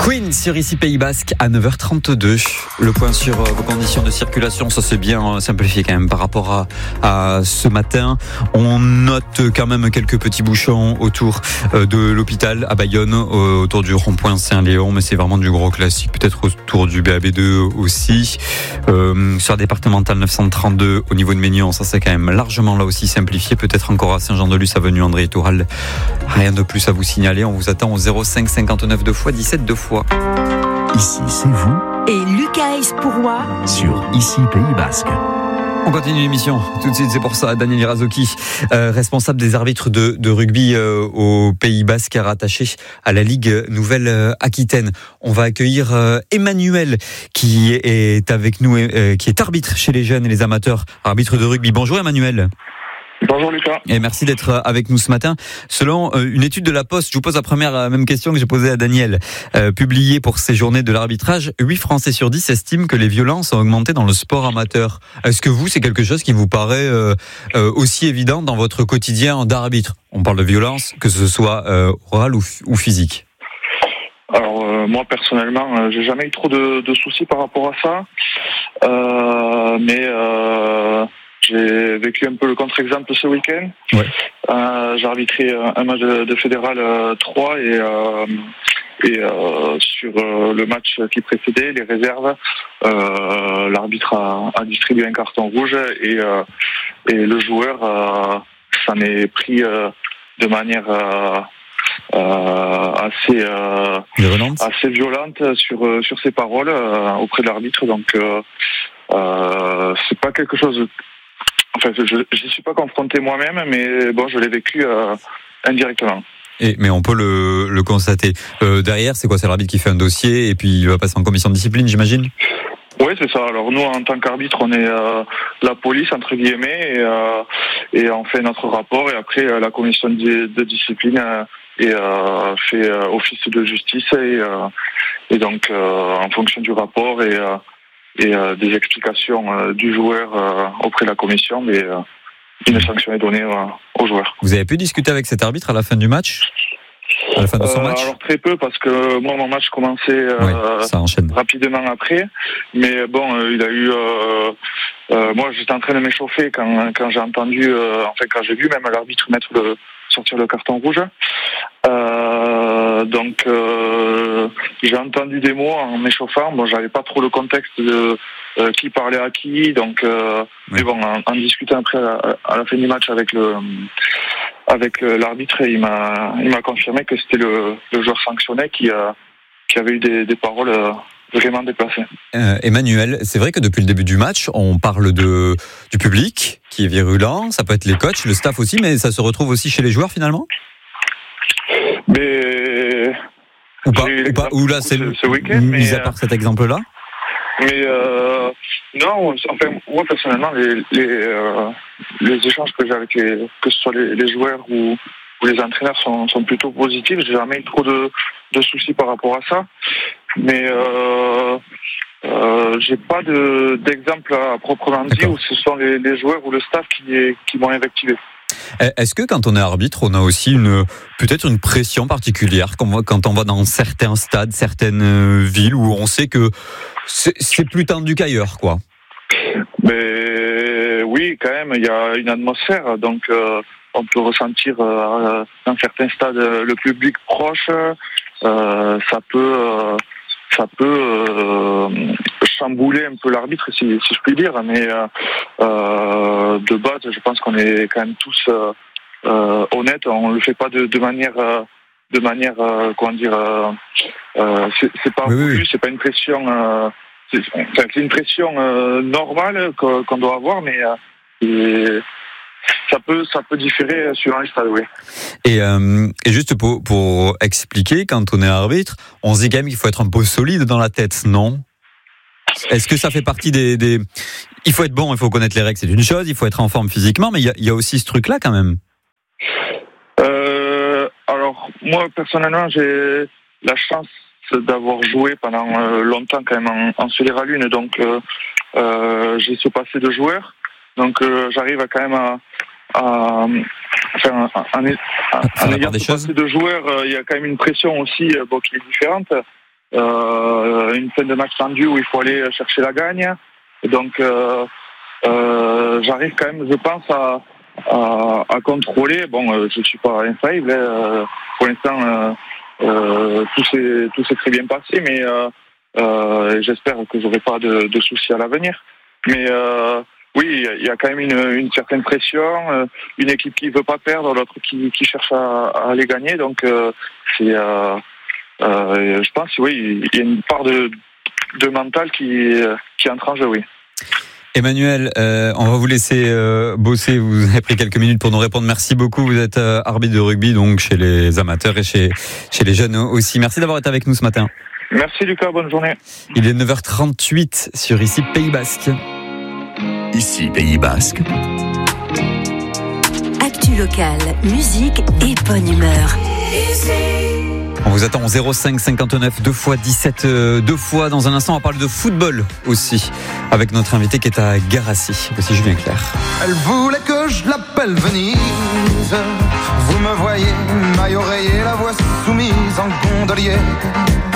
Queen sur ici Pays Basque à 9h32. Le point sur vos conditions de circulation, ça c'est bien simplifié quand même par rapport à ce matin. On note quand même quelques petits bouchons autour de l'hôpital à Bayonne, autour du rond-point Saint-Léon, mais c'est vraiment du gros classique, peut-être autour du BAB2 aussi. Sur la départementale 932 au niveau de Maignan, ça c'est quand même largement là aussi simplifié, peut-être encore à Saint-Jean-de-Luz, avenue André Toural. Rien de plus à vous signaler, on vous attend au 05 59 2 fois 17 2 fois. Ici, c'est vous. Et Lucas Espourois Sur Ici Pays Basque. On continue l'émission. Tout de suite, c'est pour ça. Daniel Irazoki, responsable des arbitres de rugby au Pays Basque, rattaché à la Ligue Nouvelle-Aquitaine. On va accueillir Emmanuel, qui est avec nous, qui est arbitre chez les jeunes et les amateurs, arbitre de rugby. Bonjour Emmanuel. Bonjour Lucas. Et merci d'être avec nous ce matin. Selon une étude de la Poste, je vous pose la première même question que j'ai posée à Daniel, publiée pour ces journées de l'arbitrage, 8 Français sur 10 estiment que les violences ont augmenté dans le sport amateur. Est-ce que vous, c'est quelque chose qui vous paraît aussi évident dans votre quotidien d'arbitre ? On parle de violence, que ce soit orale ou physique. Alors moi personnellement, j'ai jamais eu trop de soucis par rapport à ça, mais j'ai vécu un peu le contre-exemple ce week-end. Ouais. J'ai arbitré un match de Fédéral 3 et sur le match qui précédait, les réserves, l'arbitre a distribué un carton rouge et le joueur s'en est pris de manière assez violente sur ses paroles auprès de l'arbitre. Donc c'est pas quelque chose. Enfin, je n'y suis pas confronté moi-même, mais bon, je l'ai vécu indirectement. Mais on peut le constater. Derrière, c'est quoi ? C'est l'arbitre qui fait un dossier et puis il va passer en commission de discipline, j'imagine ? Oui, c'est ça. Alors nous, en tant qu'arbitre, on est la police, entre guillemets, et on fait notre rapport, et après, la commission de discipline fait office de justice, et donc, en fonction du rapport et des explications du joueur auprès de la commission, une sanction est donnée au joueur. Vous avez pu discuter avec cet arbitre à la fin du match ? À la fin de son match ? Alors très peu, parce que moi mon match commençait rapidement après, mais bon, il a eu moi j'étais en train de m'échauffer quand j'ai entendu quand j'ai vu même l'arbitre sortir le carton rouge. Donc j'ai entendu des mots en m'échauffant. Bon, j'avais pas trop le contexte de qui parlait à qui, donc mais bon, en discutant après à la fin du match avec l'arbitre, il m'a confirmé que c'était le joueur sanctionné qui avait eu des paroles vraiment déplacées. Emmanuel, c'est vrai que depuis le début du match, on parle du public qui est virulent, ça peut être les coachs, le staff aussi, mais ça se retrouve aussi chez les joueurs finalement ? Mais ou là c'est ce week-end, mis à part cet exemple-là. Mais non, enfin moi personnellement les échanges que j'ai avec que ce soit les joueurs ou les entraîneurs sont plutôt positifs. J'ai jamais eu trop de soucis par rapport à ça, mais j'ai pas d'exemple à proprement dit où ce sont les joueurs ou le staff qui m'ont invectivé. Est-ce que quand on est arbitre, on a aussi peut-être une pression particulière quand on va dans certains stades, certaines villes où on sait que c'est plus tendu qu'ailleurs, quoi ? Mais oui, quand même, il y a une atmosphère, donc on peut ressentir dans certains stades le public proche, ça peut chambouler un peu l'arbitre, si je puis dire, mais de base, je pense qu'on est quand même tous honnêtes. On le fait pas de manière comment dire, c'est pas voulu, oui. C'est pas une pression. C'est une pression normale qu'on doit avoir, mais ça peut différer suivant les stades, oui. Et juste pour expliquer, quand on est arbitre, on se dit quand même qu'il faut être un peu solide dans la tête, non ? Est-ce que ça fait partie des... Il faut être bon, il faut connaître les règles, c'est une chose, il faut être en forme physiquement, mais il y a aussi ce truc-là quand même. Alors, moi, personnellement, j'ai la chance d'avoir joué pendant longtemps quand même en Solaire Lune, donc j'ai ce passé de joueur, donc j'arrive quand même en ayant ce passé de joueur, il y a quand même une pression aussi qui est différente. une fin de match tendue où il faut aller chercher la gagne. Et donc j'arrive quand même, je pense, à contrôler. Bon, je suis pas infaillible. Pour l'instant, tout s'est très bien passé, mais j'espère que j'aurai pas de soucis à l'avenir. Mais oui, il y a quand même une certaine pression, une équipe qui veut pas perdre, l'autre qui cherche à aller gagner. Donc je pense, oui, il y a une part de mental qui entre en jeu, oui. Emmanuel, on va vous laisser bosser. Vous avez pris quelques minutes pour nous répondre. Merci beaucoup. Vous êtes arbitre de rugby, donc chez les amateurs et chez les jeunes aussi. Merci d'avoir été avec nous ce matin. Merci Lucas, bonne journée. Il est 9h38 sur ici Pays Basque. Ici Pays Basque. Actu locale, musique et bonne humeur. On vous attend au 05 59 2 x 17 2 fois. Dans un instant, on parle de football aussi avec notre invité qui est à Garassi. Voici Julien Clerc. Elle voulait que je l'appelle Venise. Vous me voyez, maille oreiller, la voix soumise en gondolier.